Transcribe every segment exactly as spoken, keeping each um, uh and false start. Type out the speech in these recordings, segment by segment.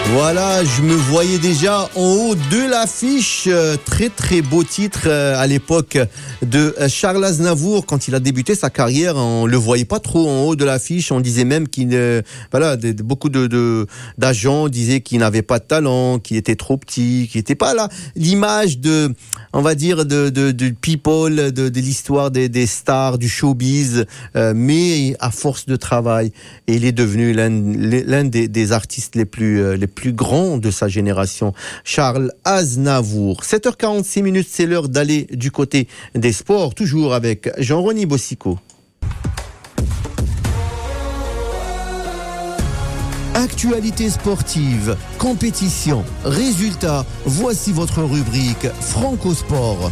Voilà, je me voyais déjà en haut de l'affiche. Très très beau titre à l'époque de Charles Aznavour quand il a débuté sa carrière. On le voyait pas trop en haut de l'affiche. On disait même qu'il, voilà, de, de, beaucoup de, de d'agents disaient qu'il n'avait pas de talent, qu'il était trop petit, qu'il n'était pas là. L'image de, on va dire de de, de people, de, de l'histoire des, des stars du showbiz. Euh, mais à force de travail, et il est devenu l'un, l'un des, des artistes les plus les plus grand de sa génération, Charles Aznavour. sept heures quarante-six minutes, c'est l'heure d'aller du côté des sports, toujours avec Jean-Rony Bossico. Actualité sportive, compétition, résultats, voici votre rubrique Franco Sport.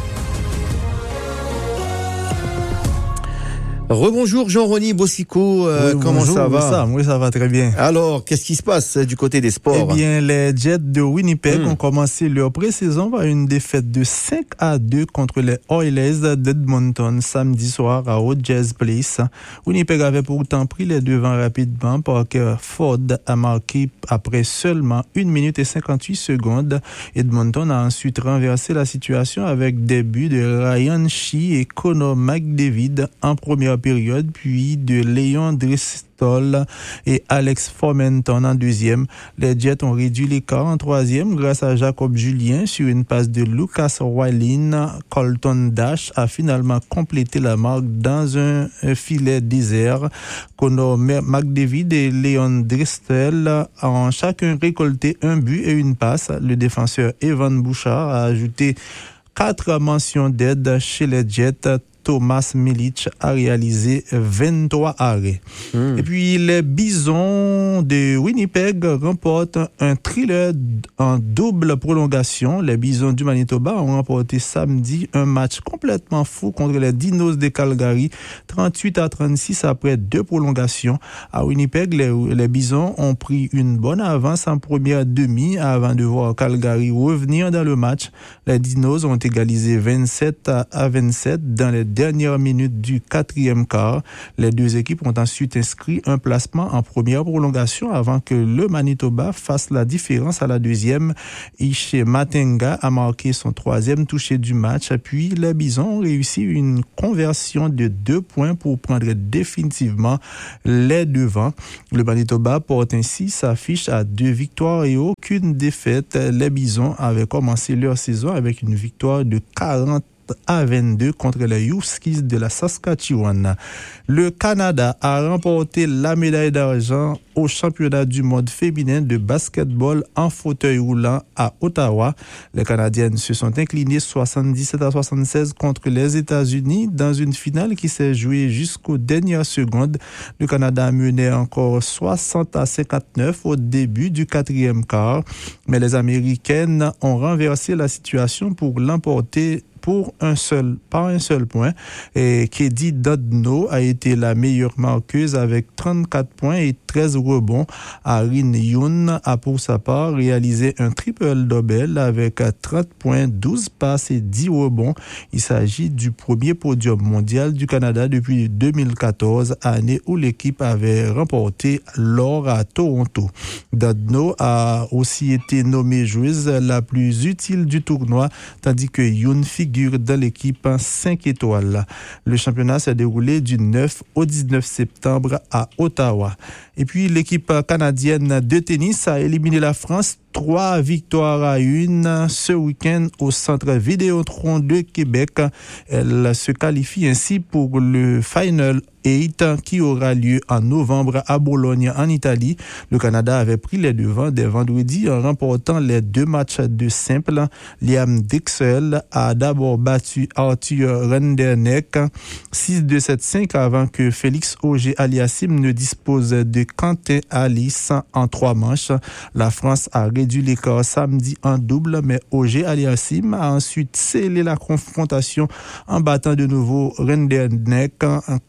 Rebonjour Jean-Rony Bossico, euh, oui, comment bonjour, ça va ça, Oui, ça va très bien. Alors, qu'est-ce qui se passe du côté des sports? Eh bien, les Jets de Winnipeg mmh. ont commencé leur pré-saison par une défaite de cinq à deux contre les Oilers d'Edmonton samedi soir à Rogers Place. Winnipeg avait pourtant pris les devants rapidement. Parker Ford a marqué après seulement une minute et cinquante-huit secondes. Edmonton a ensuite renversé la situation avec des buts de Ryan Shea et Connor McDavid en première période, puis de Léon Dristol et Alex Formenton en deuxième. Les Jets ont réduit l'écart en troisième grâce à Jacob Julien sur une passe de Lucas Wallin. Colton Dash a finalement complété la marque dans un filet désert. Connor McDavid et Léon Dristol ont chacun récolté un but et une passe. Le défenseur Evan Bouchard a ajouté quatre mentions d'aide chez les Jets. Thomas Milic a réalisé vingt-trois arrêts. Mmh. Et puis, les Bisons de Winnipeg remportent un thriller en double prolongation. Les Bisons du Manitoba ont remporté samedi un match complètement fou contre les Dinos de Calgary, trente-huit à trente-six après deux prolongations. À Winnipeg, les, les Bisons ont pris une bonne avance en première demi avant de voir Calgary revenir dans le match. Les Dinos ont égalisé vingt-sept à vingt-sept dans les dernières minutes du quatrième quart. Les deux équipes ont ensuite inscrit un placement en première prolongation avant que le Manitoba fasse la différence à la deuxième. Ishe Matenga a marqué son troisième touché du match. Puis les Bisons ont réussi une conversion de deux points pour prendre définitivement les devants. Le Manitoba porte ainsi sa fiche à deux victoires et aucune défaite. Les Bisons avaient commencé leur saison avec une victoire de quarante à vingt-deux contre les Huskies de la Saskatchewan. Le Canada a remporté la médaille d'argent au championnat du monde féminin de basketball en fauteuil roulant à Ottawa. Les Canadiennes se sont inclinées soixante-dix-sept à soixante-seize contre les États-Unis dans une finale qui s'est jouée jusqu'aux dernières secondes. Le Canada menait encore soixante à cinquante-neuf au début du quatrième quart, mais les Américaines ont renversé la situation pour l'emporter pour un seul, par un seul point. Et Kedi Dodno a été la meilleure marqueuse avec trente-quatre points et treize rebonds. Arin Youn a pour sa part réalisé un triple-double avec trente points, douze passes et dix rebonds. Il s'agit du premier podium mondial du Canada depuis deux mille quatorze, année où l'équipe avait remporté l'or à Toronto. Dodno a aussi été nommée joueuse la plus utile du tournoi, tandis que Youn figure dans l'équipe cinq étoiles. Le championnat s'est déroulé du neuf au dix-neuf septembre à Ottawa. Et puis l'équipe canadienne de tennis a éliminé la France trois victoires à une ce week-end au Centre Vidéotron de Québec. Elle se qualifie ainsi pour le Final huit qui aura lieu en novembre à Bologne en Italie. Le Canada avait pris les devants dès vendredi en remportant les deux matchs de simple. Liam Dixell a d'abord battu Arthur Renderneck six deux sept cinq avant que Félix Auger-Aliassime ne dispose de Quentin Alice en trois manches. La France a réduit l'écart samedi en double, mais Auger-Aliassime a ensuite scellé la confrontation en battant de nouveau Renderneck en quatre six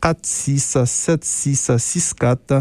six, sept six, six quatre.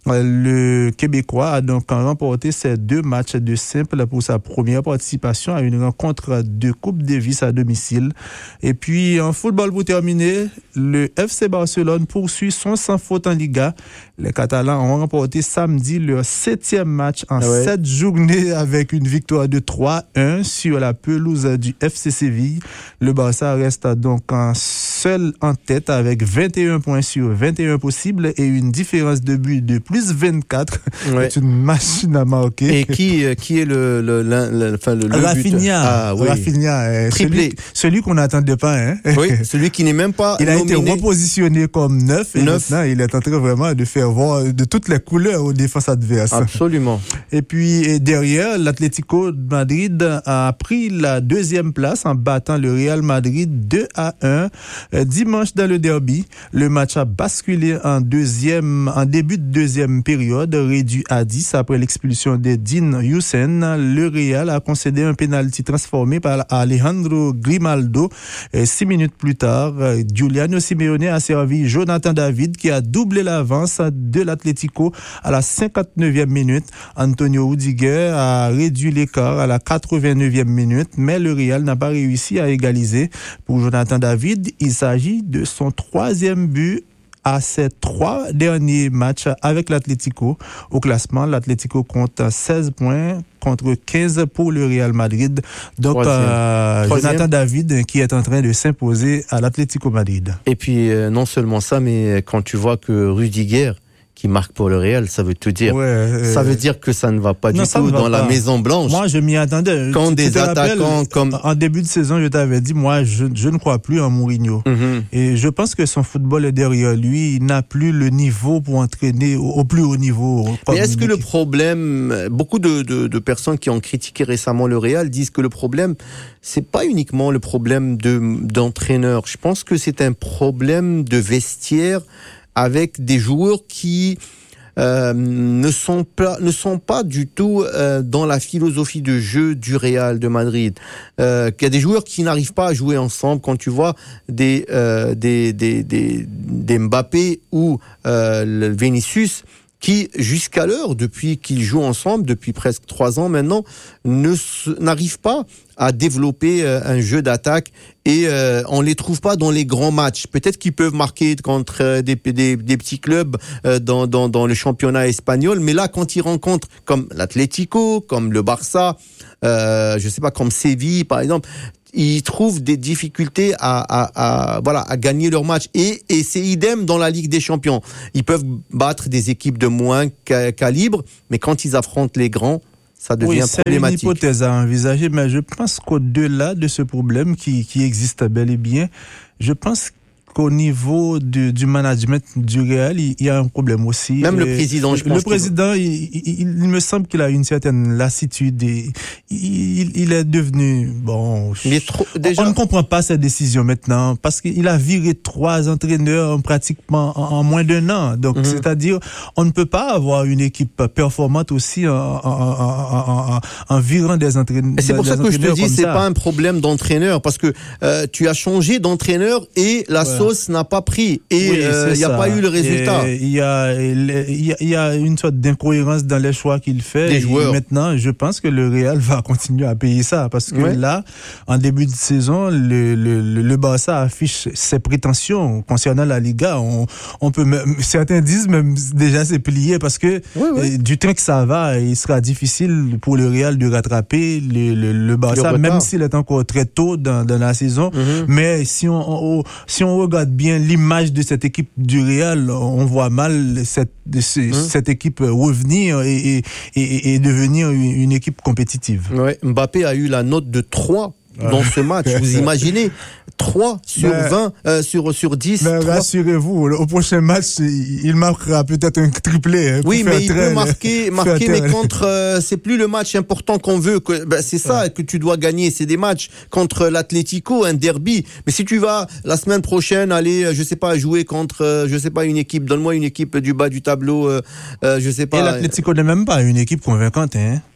Le Québécois a donc remporté ses deux matchs de simple pour sa première participation à une rencontre de Coupe Davis à domicile. Et puis en football pour terminer, le F C Barcelone poursuit son sans faute en Liga. Les Catalans ont remporté samedi leur septième match en ouais. sept journées avec une victoire de trois un sur la pelouse du F C Séville. Le Barça reste donc en seul en tête avec vingt et un points sur vingt et un possibles et une différence de but de plus vingt-quatre. Ouais. C'est une machine à marquer. Et qui, qui est le, le, le, le, enfin, le, le Rafinha. Ah, oui. Rafinha, celui, celui qu'on n'attendait pas. Hein. Oui, celui qui n'est même pas Il a nominé. été repositionné comme neuf et neuf. Maintenant il est en train vraiment de faire voir de toutes les couleurs aux défenses adverses. Absolument. Et puis et derrière, l'Atlético de Madrid a pris la deuxième place en battant le Real Madrid deux à un. Dimanche dans le derby, le match a basculé en deuxième, en début de deuxième période, réduit à dix après l'expulsion de Dean Huijsen. Le Real a concédé un pénalty transformé par Alejandro Grimaldo. Et six minutes plus tard, Giuliano Simeone a servi Jonathan David qui a doublé l'avance de l'Atlético à la cinquante-neuvième minute. Antonio Rudiger a réduit l'écart à la quatre-vingt-neuvième minute, mais le Real n'a pas réussi à égaliser. Pour Jonathan David, il s'agit de son troisième but à ses trois derniers matchs avec l'Atlético. Au classement, l'Atlético compte seize points contre quinze pour le Real Madrid. Donc, euh, Jonathan David qui est en train de s'imposer à l'Atlético Madrid. Et puis, euh, non seulement ça, mais quand tu vois que Rudiger qui marque pour le Real, ça veut te dire, ouais, euh, ça veut dire que ça ne va pas non, du tout dans la Maison Blanche. Moi, je m'y attendais. Quand tu, des tu attaquants rappelles, comme en début de saison, je t'avais dit, moi, je, je ne crois plus en Mourinho. Mm-hmm. Et je pense que son football est derrière lui. Il n'a plus le niveau pour entraîner au, au plus haut niveau. Mais est-ce que le problème, beaucoup de, de, de personnes qui ont critiqué récemment le Real disent que le problème, c'est pas uniquement le problème de d'entraîneur. Je pense que c'est un problème de vestiaire, avec des joueurs qui euh, ne sont pas ne sont pas du tout euh, dans la philosophie de jeu du Real de Madrid. Euh, qu'il y a des joueurs qui n'arrivent pas à jouer ensemble. Quand tu vois des euh, des, des des des Mbappé ou euh, le Vinicius, qui, jusqu'à l'heure, depuis qu'ils jouent ensemble, depuis presque trois ans maintenant, ne n'arrivent pas à développer euh, un jeu d'attaque et euh, on les trouve pas dans les grands matchs. Peut-être qu'ils peuvent marquer contre euh, des, des, des petits clubs euh, dans, dans, dans le championnat espagnol, mais là, quand ils rencontrent comme l'Atlético, comme le Barça, euh, je sais pas, comme Séville, par exemple, ils trouvent des difficultés à, à, à, voilà, à gagner leur match. Et, et c'est idem dans la Ligue des Champions. Ils peuvent battre des équipes de moins calibre, mais quand ils affrontent les grands, ça devient oui, problématique. C'est une hypothèse à envisager, mais je pense qu'au-delà de ce problème qui, qui existe bel et bien, je pense qu'au niveau du, du management du Real, il y a un problème aussi. Même le président, je pense. Le président, il, il, il me semble qu'il a une certaine lassitude et il, il est devenu, bon, il est trop, déjà... on ne comprend pas ses décisions maintenant parce qu'il a viré trois entraîneurs pratiquement en, en moins d'un an. Donc, mm-hmm. c'est-à-dire, on ne peut pas avoir une équipe performante aussi en, en, en, en, en virant des entraîneurs. Et c'est pour ça que je te dis, c'est ça. Pas un problème d'entraîneur parce que euh, tu as changé d'entraîneur et la ouais. sauce n'a pas pris et il oui, euh, n'y a ça. pas eu le résultat. Il y a, il y a une sorte d'incohérence dans les choix qu'il fait. Des joueurs. Et maintenant, je pense que le Real va continuer à payer ça parce que ouais. là, en début de saison, le, le, le Barça affiche ses prétentions concernant la Liga. On, on peut même, certains disent même déjà c'est plié parce que oui, oui. du temps que ça va, il sera difficile pour le Real de rattraper le, le, le Barça, le même s'il est encore très tôt dans, dans la saison. Mm-hmm. Mais si on, on, si on regarde bien l'image de cette équipe du Real, on voit mal cette, ce, mmh. cette équipe revenir et, et, et, et devenir une, une équipe compétitive. Ouais, Mbappé a eu la note de trois dans ce match. Vous imaginez trois sur mais, vingt, euh, sur, sur dix. Mais trois. Rassurez-vous, au prochain match, il marquera peut-être un triplé. Hein, oui, mais il peut marquer, marquer mais contre, euh, c'est plus le match important qu'on veut. Que, ben, c'est ça ouais. que tu dois gagner. C'est des matchs contre l'Atlético, un derby. Mais si tu vas la semaine prochaine aller, je sais pas, jouer contre, euh, je sais pas, une équipe, donne-moi une équipe du bas du tableau, euh, euh, je sais pas. Et l'Atlético n'est même pas une équipe convaincante, hein.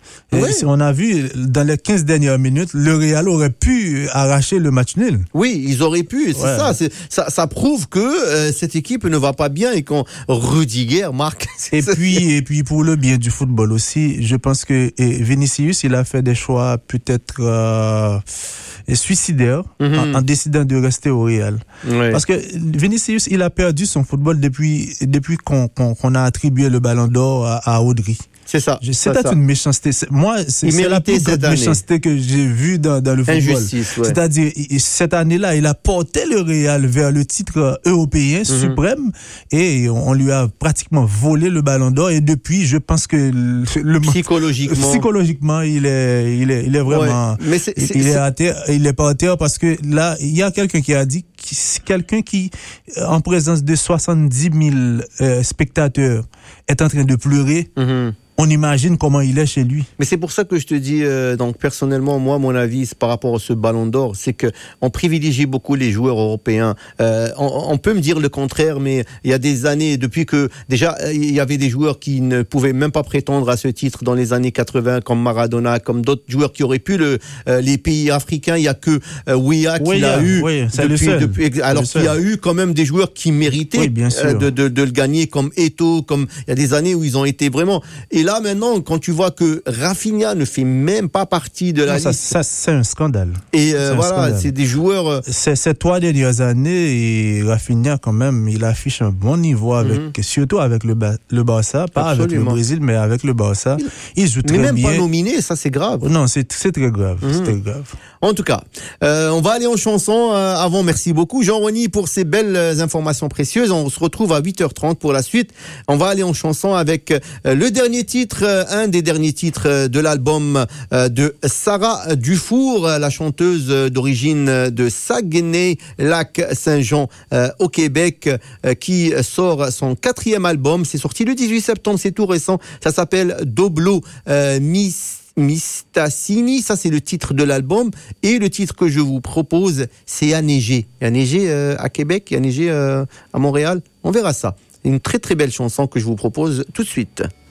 Et oui. On a vu, dans les quinze dernières minutes, le Real aurait pu arracher le match nul. Oui, ils auraient pu, c'est ouais. ça, c'est, ça. Ça prouve que euh, cette équipe ne va pas bien et qu'on Rudiger marque. Et puis, et puis pour le bien du football aussi, je pense que et Vinicius, il a fait des choix peut-être euh, suicidaires mm-hmm. en, en décidant de rester au Real. Ouais. Parce que Vinicius, il a perdu son football depuis depuis qu'on, qu'on, qu'on a attribué le Ballon d'Or à, à Audrey. C'est ça. C'est peut-être une méchanceté. Moi, c'est, c'est la plus grande méchanceté que j'ai vue dans, dans le football. Injustice, ouais. C'est-à-dire, cette année-là, il a porté le Real vers le titre européen mm-hmm. suprême et on lui a pratiquement volé le Ballon d'Or. Et depuis, je pense que le, le psychologiquement, psychologiquement, il est, il est, il est vraiment, ouais. Mais c'est, c'est, il c'est... est à terre, il est pas à terre parce que là, il y a quelqu'un qui a dit, quelqu'un qui, en présence de soixante-dix mille euh, spectateurs, est en train de pleurer. Mm-hmm. On imagine comment il est chez lui. Mais c'est pour ça que je te dis, euh, donc personnellement, moi, mon avis par rapport à ce Ballon d'Or, c'est que on privilégie beaucoup les joueurs européens. Euh, on, on peut me dire le contraire, mais il y a des années, depuis que déjà il y avait des joueurs qui ne pouvaient même pas prétendre à ce titre dans les années quatre-vingts, comme Maradona, comme d'autres joueurs qui auraient pu le. Euh, les pays africains, il y a que euh, Weah qui oui, l'a eu. Oui, c'est depuis, le seul. Depuis, alors qu'il y a eu quand même des joueurs qui méritaient oui, bien sûr. Euh, de, de, de le gagner, comme Eto'o, comme il y a des années où ils ont été vraiment. Et là maintenant, quand tu vois que Rafinha ne fait même pas partie de la non, ça, liste. Ça, c'est un scandale. Et euh, voilà, scandale. C'est des joueurs. Euh... C'est, ces trois dernières années, et Rafinha, quand même, il affiche un bon niveau, avec, mm-hmm. surtout avec le, le Barça, pas Absolument. Avec le Brésil, mais avec le Barça. Il, il joue très bien. Mais même pas nominé, ça c'est grave. Non, c'est, c'est très grave. Mm-hmm. C'est très grave. En tout cas, euh, on va aller en chanson. Euh, avant, merci beaucoup, Jean-Rony, pour ces belles informations précieuses. On se retrouve à huit heures trente pour la suite. On va aller en chanson avec euh, le dernier titre, euh, un des derniers titres de l'album de Sarah Dufour, la chanteuse d'origine de Saguenay-Lac-Saint-Jean au Québec, qui sort son quatrième album. C'est sorti le dix-huit septembre, c'est tout récent. Ça s'appelle Doblo Miss Mistassini, ça c'est le titre de l'album. Et le titre que je vous propose, c'est Il y a neigé. Il y a neigé euh, à Québec, il y a neigé euh, à Montréal. On verra ça. Une très très belle chanson que je vous propose tout de suite.